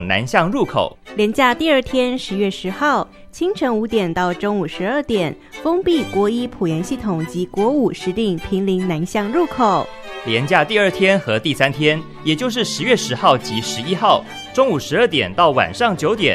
南向入口。 连假第二天10月10号清晨5点到中午12点，封闭国一埔盐系统及国五石碇坪林南向入口。 连假第2天和第3天，也就是10月10号及11号，中午12点到晚上9点，